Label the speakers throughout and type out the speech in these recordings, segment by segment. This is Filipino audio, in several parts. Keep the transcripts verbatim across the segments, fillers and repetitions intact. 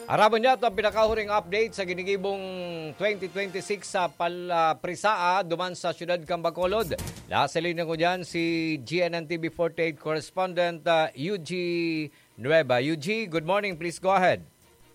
Speaker 1: Araban niya ito ang pinakahuring update sa ginigibong twenty twenty-six sa Palprisaa duman sa siyudad kang Bacolod. Lasalin ko dyan si G N N T V forty-eight correspondent uh, U G Nueva. U G, good morning. Please go ahead.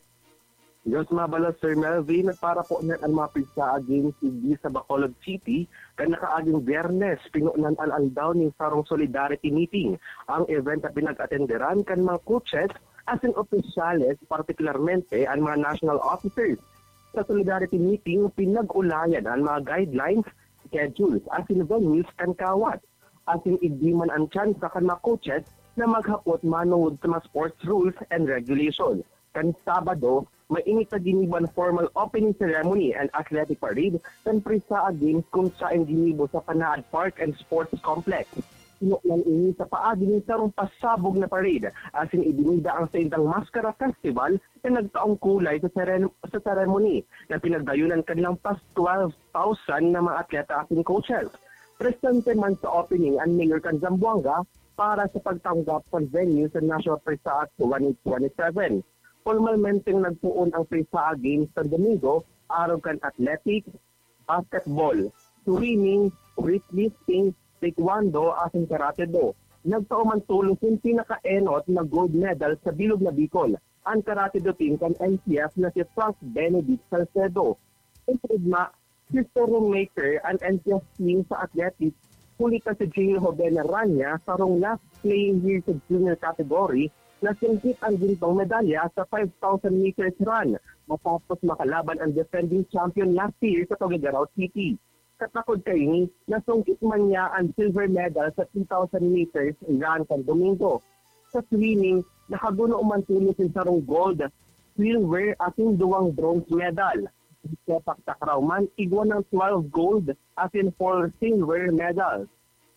Speaker 2: Diyos mabala, Sir Melvin, para po na ang mga Prisaa Games sa Bacolod City, kan nakaaging Biyernes, pinuunan ang daw ni sarong solidarity meeting. Ang event na pinag-atenderan kan mga coaches as in opisyales, partikularmente ang mga national officers. Sa solidarity meeting, pinag-ulayan ang mga guidelines, schedules, as in venues kan kawat. As in idiman ang chance kan mga coaches na maghapot manood sa mga sports rules and regulations. Kan Sabado, may init na giniban formal opening ceremony and athletic parade kan Prisaa Games kung saan ginibo sa Panaad Park and Sports Complex. Sinuklan ini sa paagi ng sarong pasabog na parade as in ibinida ang sa Indang Maskara Festival na nagtaong kulay sa, ceren- sa ceremony na pinagdayunan kanilang pas twelve thousand na mga atleta at coaches. Presente man sa opening ang Mayor kan Zamboanga para sa pagtanggap ng venue sa National Prisaa twenty twenty-seven. Formalmente nagpuon ang Prisaa Games sa Domingo, araw kan athletics, basketball, swimming, weightlifting, taekwondo at karate do. Nagtauman tulong yung pinaka-enot na gold medal sa bilog na Bicol, ang karate do team kan N C F na si Frank Benedict Salcedo. Improvement, sister maker ang N C F team sa athletics, huli ka si J. Joven Rania sa rong last playing year sa junior category na singgit ang gintong medalya sa five thousand meters run matapos makalaban ang defending champion last year sa Tuguegarao City. Katakod kaini, nasungkit man niya ang silver medal sa two thousand meters run kan Domingo. Sa swimming, nakaguno umantulo sin sarong gold, silver at duwang bronze medal. Sepak takraw man, igwa ng twelve gold at in four silver medals.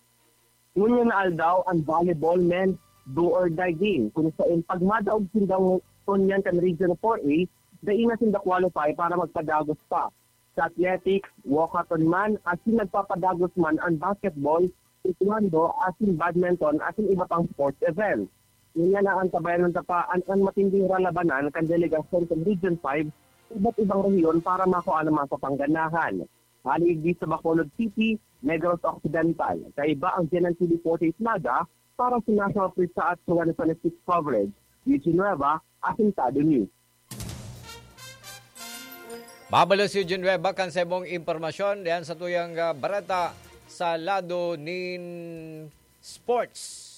Speaker 2: Ngunyan na aldaw ang volleyball men do or die game. Kung saan pagmadaog sindang kunyan kan Region four A, dahil na sinda qualify para magpadagos pa. Sa athletics, walkathon man, at sin nagpapadagos man ang basketball, taekwondo, at sin badminton, at sin iba pang sports event. Yun yan ang tabayan ng tapaan ang matinding ralabanan kan delegasyon sa Region five, iba't ibang rehiyon para makuha naman sa pangganahan. Haligdi sa Bacolod City, Negros Occidental. Kaiba ang G N N T V forty-eight Naga, para sa National Prisaa twenty twenty-six coverage. U G Nueva, Asintado News.
Speaker 1: Babalo si Eugene Nueva kan sa mong impormasyon diyan sa tuyang uh, barata sa lado nin sports.